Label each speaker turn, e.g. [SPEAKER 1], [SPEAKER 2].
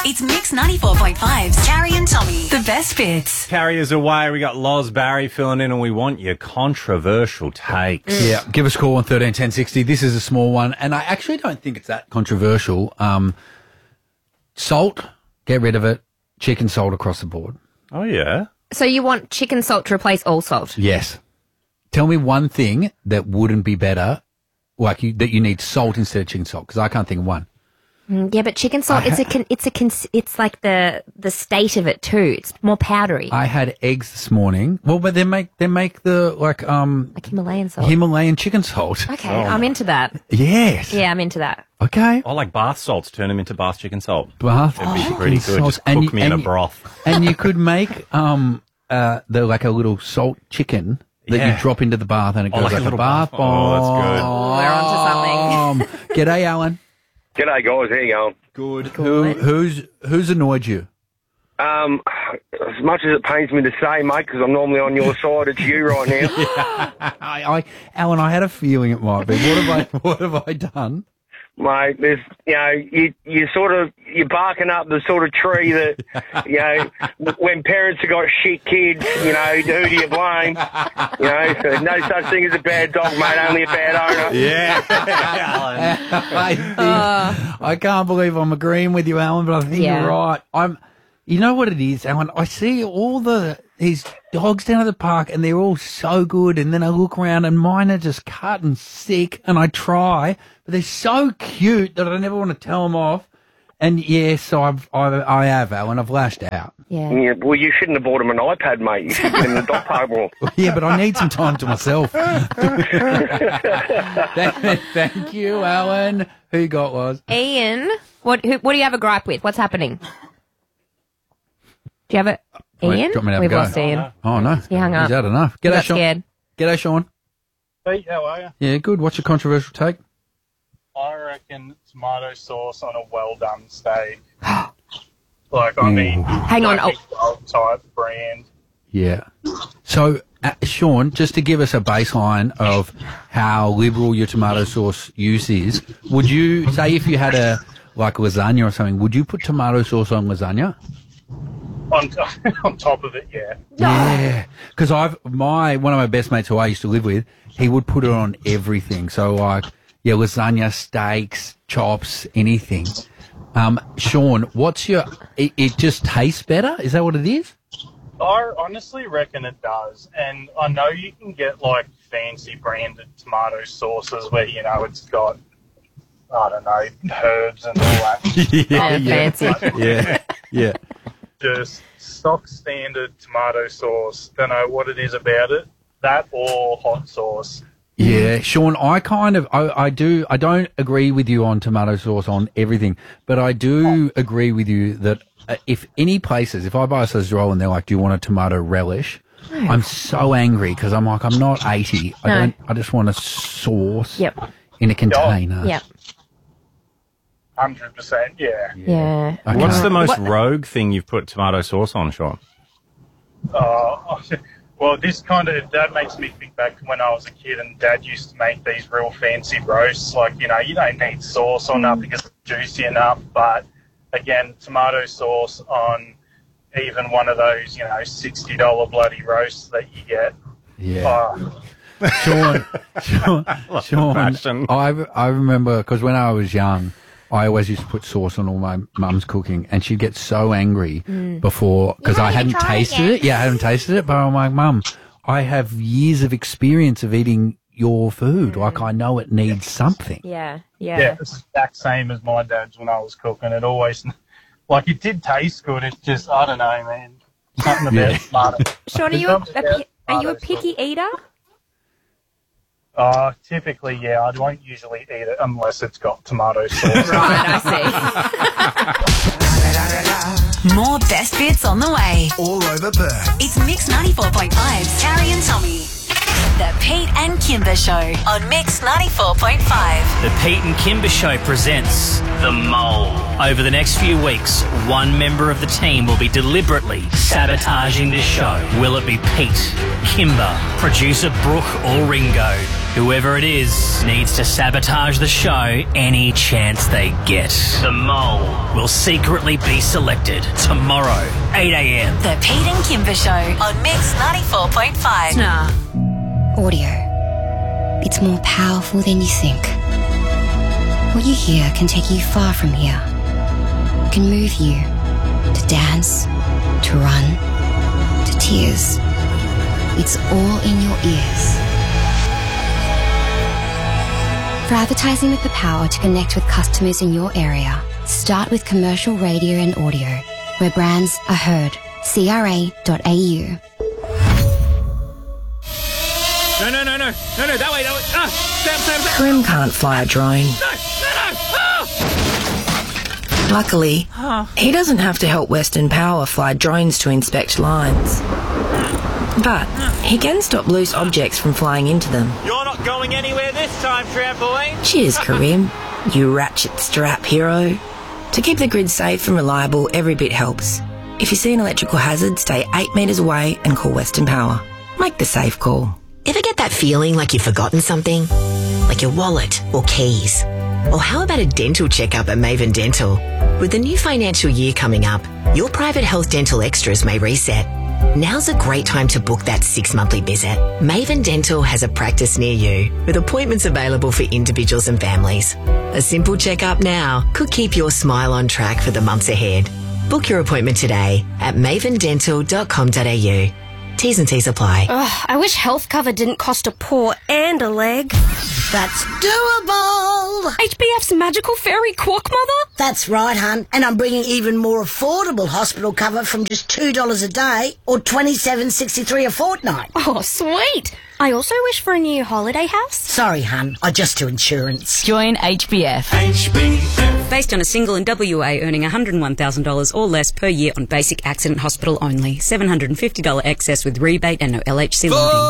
[SPEAKER 1] It's Mix 94.5's Carrie and Tommy. The best bits.
[SPEAKER 2] Carriers away. We got Loz Barry filling in, and we want your controversial takes.
[SPEAKER 3] Yeah, give us a call on 13 10 60. This is a small one, and I actually don't think it's that controversial. Salt, get rid of it. Chicken salt across the board.
[SPEAKER 2] Oh, yeah?
[SPEAKER 4] So you want chicken salt to replace all salt?
[SPEAKER 3] Yes. Tell me one thing that wouldn't be better, that you need salt instead of chicken salt, because I can't think of one.
[SPEAKER 4] Yeah, but chicken salt, it's like the state of it too. It's more powdery.
[SPEAKER 3] I had eggs this morning. Well, but they make the like
[SPEAKER 4] Himalayan salt.
[SPEAKER 3] Himalayan chicken salt.
[SPEAKER 4] Okay, I'm into that.
[SPEAKER 3] Yes.
[SPEAKER 4] Yeah, I'm into that.
[SPEAKER 3] Okay.
[SPEAKER 2] I like bath salts. Turn them into bath chicken salt.
[SPEAKER 3] Bath
[SPEAKER 2] It'd be
[SPEAKER 3] chicken
[SPEAKER 2] pretty good.
[SPEAKER 3] salt.
[SPEAKER 2] Just cook me in a broth.
[SPEAKER 3] And you could make a little salt chicken that you drop into the bath and it goes
[SPEAKER 2] like a
[SPEAKER 3] like a
[SPEAKER 2] little
[SPEAKER 3] bath
[SPEAKER 2] bath.
[SPEAKER 3] bomb.
[SPEAKER 2] Oh, that's good.
[SPEAKER 4] We're onto something.
[SPEAKER 3] G'day, Alan.
[SPEAKER 5] G'day guys, how you going?
[SPEAKER 3] Good. Who's annoyed you?
[SPEAKER 5] As much as it pains me to say, mate, because I'm normally on your side, it's you right now.
[SPEAKER 3] Alan, I had a feeling it might be. What have I done?
[SPEAKER 5] Mate, there's, you're barking up the sort of tree that, when parents have got shit kids, who do you blame? So no such thing as a bad dog, mate, only a bad owner.
[SPEAKER 2] Yeah.
[SPEAKER 3] I can't believe I'm agreeing with you, Alan, but I think you're right. You know what it is, Alan? I see all these dogs down at the park and they're all so good, and then I look around and mine are just cut and sick, and I try, but they're so cute that I never want to tell them off. And so I have, Alan. I've lashed out.
[SPEAKER 5] Yeah, well, you shouldn't have bought him an iPad, mate. You should get him the dog park more.
[SPEAKER 3] Yeah, but I need some time to myself. Thank you, Alan. Who you got, Loz?
[SPEAKER 4] Ian, what do you have a gripe with? What's happening? Do you have it? Ian? We've lost Ian.
[SPEAKER 3] Oh, no.
[SPEAKER 4] He hung up.
[SPEAKER 3] He's had enough.
[SPEAKER 4] He
[SPEAKER 3] G'day,
[SPEAKER 4] got
[SPEAKER 3] Sean.
[SPEAKER 4] scared.
[SPEAKER 3] G'day, Sean.
[SPEAKER 6] Hey, how are you?
[SPEAKER 3] Yeah, good. What's your controversial take?
[SPEAKER 6] I reckon tomato sauce on a well-done steak. Hang
[SPEAKER 4] on.
[SPEAKER 6] Type brand.
[SPEAKER 3] Yeah. So, Sean, just to give us a baseline of how liberal your tomato sauce use is, would you say if you had lasagna or something, would you put tomato sauce on lasagna?
[SPEAKER 6] On top of it, yeah.
[SPEAKER 3] Yeah, because one of my best mates who I used to live with, he would put it on everything. So lasagna, steaks, chops, anything. Sean, it just tastes better? Is that what it is?
[SPEAKER 6] I honestly reckon it does. And I know you can get fancy branded tomato sauces where, it's got, I don't know, herbs and all that.
[SPEAKER 4] Fancy.
[SPEAKER 3] Yeah.
[SPEAKER 6] Just stock standard tomato sauce. Don't know what it is about it. That or hot sauce.
[SPEAKER 3] Yeah, Sean, I don't agree with you on tomato sauce on everything, but I do agree with you that if I buy a sausage roll and they're like, do you want a tomato relish? I'm so angry because I'm like, I'm not 80.
[SPEAKER 4] No.
[SPEAKER 3] I just want a sauce in a container.
[SPEAKER 4] Yep.
[SPEAKER 6] 100%, yeah.
[SPEAKER 4] Yeah.
[SPEAKER 3] Okay.
[SPEAKER 2] What's the most rogue thing you've put tomato sauce on, Sean?
[SPEAKER 6] Well, that makes me think back to when I was a kid and Dad used to make these real fancy roasts. You don't need sauce or nothing because it's juicy enough. But, again, tomato sauce on even one of those, $60 bloody roasts that you get.
[SPEAKER 3] Yeah. Sean, I remember, because when I was young, I always used to put sauce on all my mum's cooking, and she'd get so angry before, because I hadn't tasted it. Yeah, I hadn't tasted it, but I'm like, Mum, I have years of experience of eating your food. I know it needs something.
[SPEAKER 4] Yeah.
[SPEAKER 6] Yeah, it's the exact same as my dad's when I was cooking. It always, it did taste good. It's just, I don't know, man. Something about tomato.
[SPEAKER 4] Sean, are you a picky eater?
[SPEAKER 6] Typically, yeah. I won't usually eat it unless it's got tomato sauce.
[SPEAKER 4] Right, I
[SPEAKER 1] see. More best bits on the way.
[SPEAKER 7] All over Perth.
[SPEAKER 1] It's Mix 94.5's Carrie and Tommy. The Pete and Kimber Show on Mix 94.5.
[SPEAKER 8] The Pete and Kimber Show presents The Mole. Over the next few weeks, one member of the team will be deliberately sabotaging this show. Will it be Pete, Kimber, producer Brooke or Ringo? Whoever it is needs to sabotage the show any chance they get. The Mole will secretly be selected tomorrow, 8 a.m.
[SPEAKER 1] The Pete and Kimber Show on Mix 94.5.
[SPEAKER 7] Audio. It's more powerful than you think. What you hear can take you far from here. It can move you to dance, to run, to tears. It's all in your ears. For advertising with the power to connect with customers in your area, start with commercial radio and audio, where brands are heard. CRA.au.
[SPEAKER 8] No, that way. Sam.
[SPEAKER 9] Karim can't fly a drone.
[SPEAKER 8] No.
[SPEAKER 9] Luckily, he doesn't have to help Western Power fly drones to inspect lines. But he can stop loose objects from flying into them.
[SPEAKER 8] You're not going anywhere this time, trampoline.
[SPEAKER 9] Cheers, Karim, you ratchet strap hero. To keep the grid safe and reliable, every bit helps. If you see an electrical hazard, stay 8 metres away and call Western Power. Make the safe call.
[SPEAKER 10] Ever get that feeling like you've forgotten something? Like your wallet or keys? Or how about a dental checkup at Maven Dental? With the new financial year coming up, your private health dental extras may reset. Now's a great time to book that 6-monthly visit. Maven Dental has a practice near you, with appointments available for individuals and families. A simple checkup now could keep your smile on track for the months ahead. Book your appointment today at mavendental.com.au. T's and T's apply.
[SPEAKER 11] Ugh, I wish health cover didn't cost a paw and a leg.
[SPEAKER 12] That's doable.
[SPEAKER 11] HBF's magical fairy Quackmother?
[SPEAKER 12] That's right, hun. And I'm bringing even more affordable hospital cover from just $2 a day or $27.63 a fortnight.
[SPEAKER 11] Oh, sweet. I also wish for a new holiday house.
[SPEAKER 12] Sorry, hun. I just do insurance.
[SPEAKER 13] Join HBF.
[SPEAKER 14] HBF. Based on a single in WA earning $101,000 or less per year on basic accident hospital only. $750 excess with rebate and no LHC loading.